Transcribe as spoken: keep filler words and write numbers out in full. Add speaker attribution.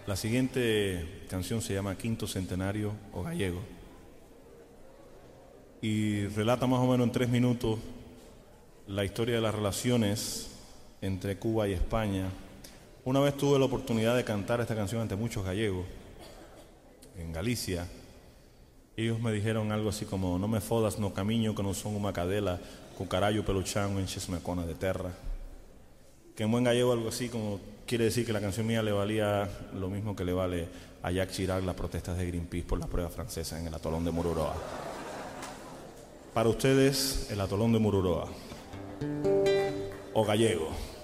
Speaker 1: La siguiente canción se llama Quinto Centenario o Gallego y relata más o menos en tres minutos la historia de las relaciones entre Cuba y España. Una vez tuve la oportunidad de cantar esta canción ante muchos gallegos en Galicia. Ellos me dijeron algo así como: no me fodas no camiño que no son una cadela con carallo peluchán en chismecona de terra. Que en buen gallego algo así como quiere decir que la canción mía le valía lo mismo que le vale a Jacques Chirac las protestas de Greenpeace por la prueba francesa en el atolón de Mururoa. Para ustedes, el atolón de Mururoa o gallego.